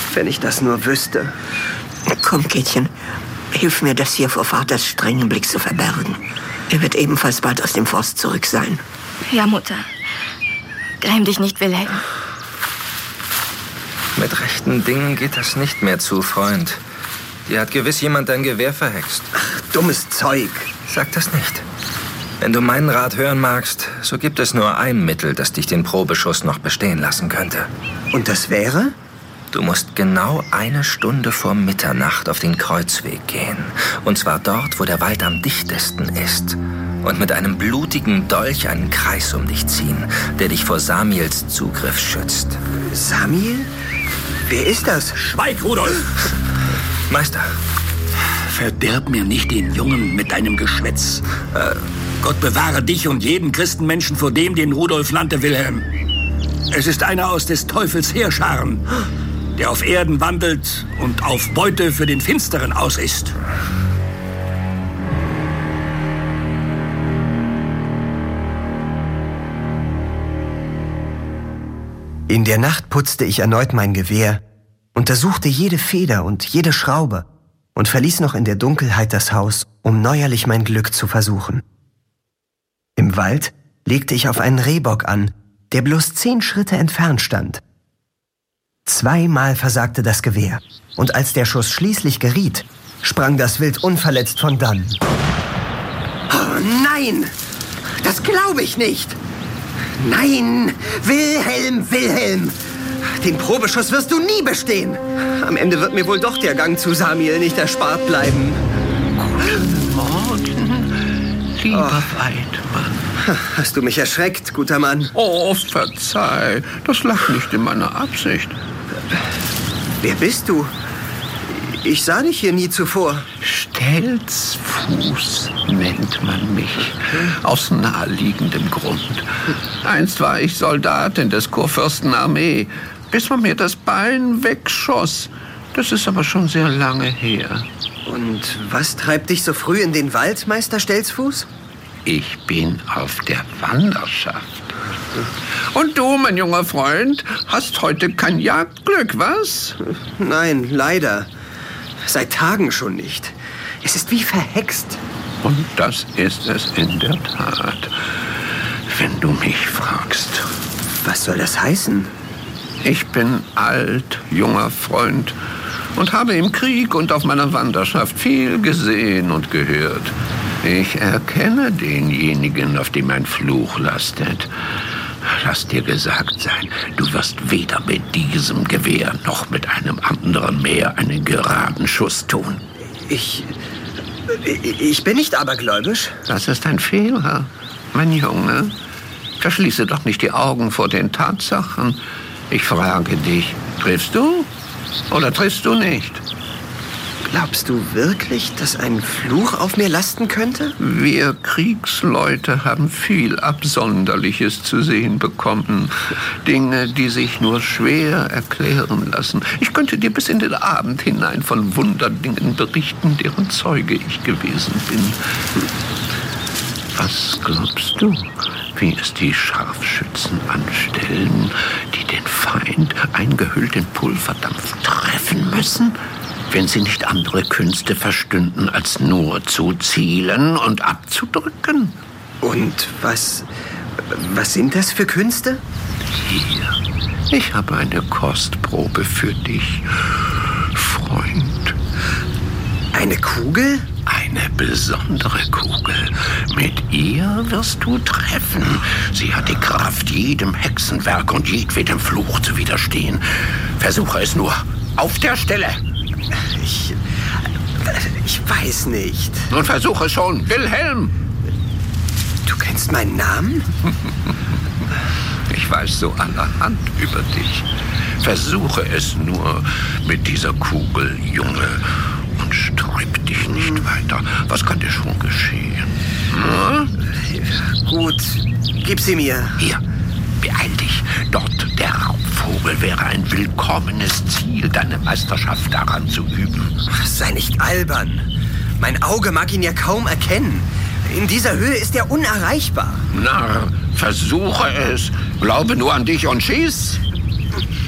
Wenn ich das nur wüsste. Komm, Käthchen, hilf mir, das hier vor Vaters strengen Blick zu verbergen. Er wird ebenfalls bald aus dem Forst zurück sein. Ja, Mutter. Gräm dich nicht, Wilhelm. Mit rechten Dingen geht das nicht mehr zu, Freund. Dir hat gewiss jemand dein Gewehr verhext. Ach, dummes Zeug. Sag das nicht. Wenn du meinen Rat hören magst, so gibt es nur ein Mittel, das dich den Probeschuss noch bestehen lassen könnte. Und das wäre? Du musst genau 1 Stunde vor Mitternacht auf den Kreuzweg gehen. Und zwar dort, wo der Wald am dichtesten ist. Und mit einem blutigen Dolch einen Kreis um dich ziehen, der dich vor Samiels Zugriff schützt. Samiel? Wer ist das? Schweig, Rudolf! Meister. Verderb mir nicht den Jungen mit deinem Geschwätz. Gott bewahre dich und jeden Christenmenschen vor dem, den Rudolf nannte Wilhelm. Es ist einer aus des Teufels Heerscharen, der auf Erden wandelt und auf Beute für den Finsteren aus ist. In der Nacht putzte ich erneut mein Gewehr, untersuchte jede Feder und jede Schraube und verließ noch in der Dunkelheit das Haus, um neuerlich mein Glück zu versuchen. Im Wald legte ich auf einen Rehbock an, der bloß 10 Schritte entfernt stand. 2-mal versagte das Gewehr, und als der Schuss schließlich geriet, sprang das Wild unverletzt von dannen. Oh nein! Das glaube ich nicht! Nein! Wilhelm, Wilhelm! Den Probeschuss wirst du nie bestehen! Am Ende wird mir wohl doch der Gang zu Samiel nicht erspart bleiben. Guten Morgen, lieber Weidmann. Hast du mich erschreckt, guter Mann? Oh, verzeih, das lag nicht in meiner Absicht. Wer bist du? Ich sah dich hier nie zuvor. Stelzfuß nennt man mich, aus naheliegendem Grund. Einst war ich Soldatin des Kurfürstenarmee, bis man mir das Bein wegschoss. Das ist aber schon sehr lange her. Und was treibt dich so früh in den Wald, Meister Stelzfuß? Ich bin auf der Wanderschaft. Und du, mein junger Freund, hast heute kein Jagdglück, was? Nein, leider. Seit Tagen schon nicht. Es ist wie verhext. Und das ist es in der Tat, wenn du mich fragst. Was soll das heißen? Ich bin alt, junger Freund und habe im Krieg und auf meiner Wanderschaft viel gesehen und gehört. Ich erkenne denjenigen, auf dem ein Fluch lastet. Lass dir gesagt sein, du wirst weder mit diesem Gewehr noch mit einem anderen mehr einen geraden Schuss tun. Ich bin nicht abergläubisch. Das ist ein Fehler, mein Junge. Verschließe doch nicht die Augen vor den Tatsachen. Ich frage dich, triffst du oder triffst du nicht? Glaubst du wirklich, dass ein Fluch auf mir lasten könnte? Wir Kriegsleute haben viel Absonderliches zu sehen bekommen. Dinge, die sich nur schwer erklären lassen. Ich könnte dir bis in den Abend hinein von Wunderdingen berichten, deren Zeuge ich gewesen bin. Was glaubst du, wie es die Scharfschützen anstellen, die den Feind eingehüllt in Pulverdampf treffen müssen? Wenn sie nicht andere Künste verstünden, als nur zu zielen und abzudrücken. Und was sind das für Künste? Hier, ich habe eine Kostprobe für dich, Freund. Eine Kugel? Eine besondere Kugel. Mit ihr wirst du treffen. Sie hat die Kraft, jedem Hexenwerk und jedwedem Fluch zu widerstehen. Versuche es nur. Auf der Stelle. Ich weiß nicht. Nun versuche schon, Wilhelm. Du kennst meinen Namen? Ich weiß so allerhand über dich. Versuche es nur mit dieser Kugel, Junge. Und sträub dich nicht weiter. Was kann dir schon geschehen? Gut, gib sie mir. Hier, beeil dich. Dort der Raubvogel wäre ein willkommenes Ziel, deine Meisterschaft daran zu üben. Sei nicht albern. Mein Auge mag ihn ja kaum erkennen. In dieser Höhe ist er unerreichbar. Narr, versuche es. Glaube nur an dich und schieß.